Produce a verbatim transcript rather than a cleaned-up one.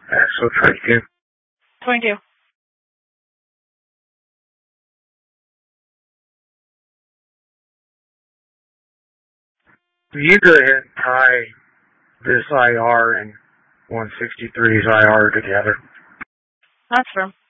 Axle twenty-two. twenty-two. You go ahead and tie this I R and one sixty-three's I R together. That's firm.